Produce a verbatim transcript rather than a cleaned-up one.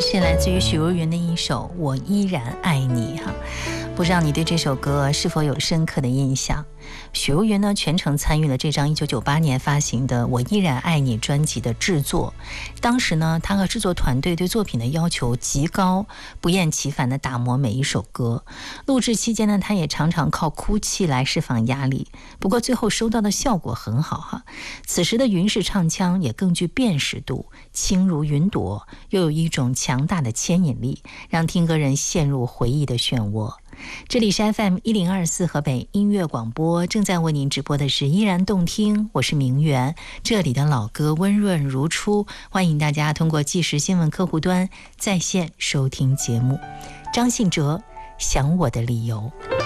是来自于许茹芸的一首《我依然爱你》哈，不知道你对这首歌是否有深刻的印象？许茹芸呢，全程参与了这张一九九八年发行的《我依然爱你》专辑的制作。当时呢，她和制作团队对作品的要求极高，不厌其烦地打磨每一首歌。录制期间呢，她也常常靠哭泣来释放压力。不过最后收到的效果很好哈。此时的云式唱腔也更具辨识度，轻如云朵，又有一种强大的牵引力，让听歌人陷入回忆的漩涡。这里是 F M 一零二四河北音乐广播，正在为您直播的是依然动听，我是明媛。这里的老歌温润如初，欢迎大家通过即时新闻客户端在线收听节目。张信哲，想我的理由。